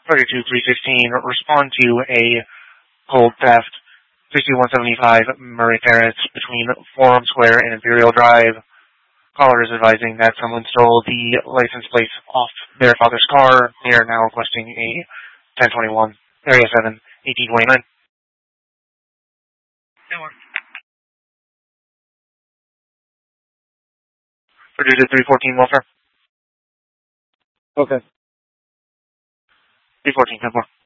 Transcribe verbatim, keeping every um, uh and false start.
thirty-two three fifteen, respond to a cold theft, sixty-one seventy-five Murray Terrace between Forum Square and Imperial Drive. Caller is advising that someone stole the license plates off their father's car. They are now requesting a ten twenty-one, Area seven, eighteen twenty-nine. Produced at three fourteen Welfare. Okay. three fourteen, ten four.